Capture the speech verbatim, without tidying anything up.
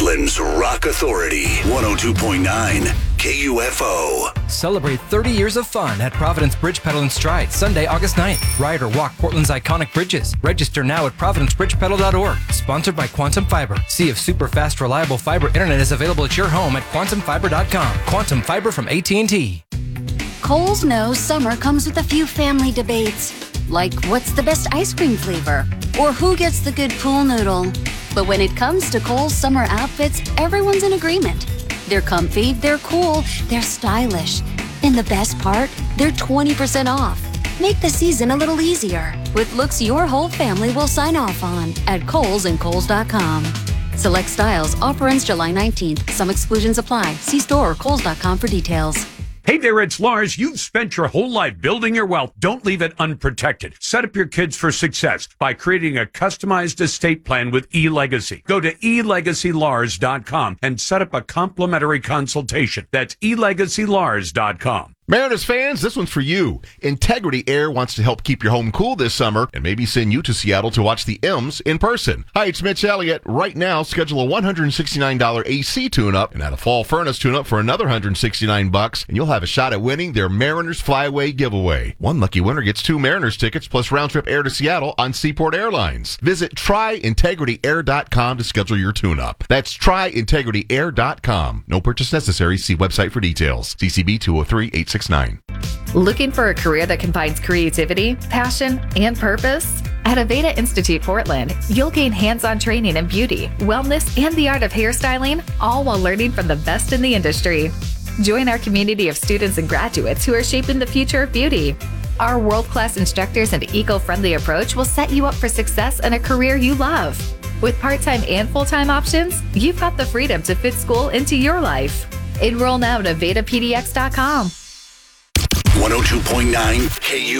Lakeland's Rock Authority, one oh two point nine K U F O. Celebrate thirty years of fun at Providence Bridge Pedal and Stride, Sunday, August ninth. Ride or walk Portland's iconic bridges. Register now at providence bridge pedal dot org. Sponsored by Quantum Fiber. See if super fast, reliable fiber internet is available at your home at quantum fiber dot com. Quantum Fiber from A T and T. Kohl's knows summer comes with a few family debates, like what's the best ice cream flavor, or who gets the good pool noodle. But when it comes to Kohl's summer outfits, everyone's in agreement. They're comfy, they're cool, they're stylish. And the best part, they're twenty percent off. Make the season a little easier with looks your whole family will sign off on at Kohl's and Kohl's dot com. Select styles, offer ends July nineteenth. Some exclusions apply. See store or Kohl's dot com for details. Hey there, it's Lars. You've spent your whole life building your wealth. Don't leave it unprotected. Set up your kids for success by creating a customized estate plan with eLegacy. Go to e legacy lars dot com and set up a complimentary consultation. That's e legacy lars dot com. Mariners fans, this one's for you. Integrity Air wants to help keep your home cool this summer and maybe send you to Seattle to watch the M's in person. Hi, it's Mitch Elliott. Right now, schedule a one hundred sixty-nine dollars A C tune-up and add a fall furnace tune-up for another one hundred sixty-nine bucks, and you'll have a shot at winning their Mariners Flyaway giveaway. One lucky winner gets two Mariners tickets plus round-trip air to Seattle on Seaport Airlines. Visit try integrity air dot com to schedule your tune-up. That's try integrity air dot com. No purchase necessary. See website for details. C C B two oh three eight six nine. Looking for a career that combines creativity, passion, and purpose? At Aveda Institute Portland, you'll gain hands-on training in beauty, wellness, and the art of hairstyling, all while learning from the best in the industry. Join our community of students and graduates who are shaping the future of beauty. Our world-class instructors and eco-friendly approach will set you up for success and a career you love. With part-time and full-time options, you've got the freedom to fit school into your life. Enroll now at aveda p d x dot com. one oh two point nine K U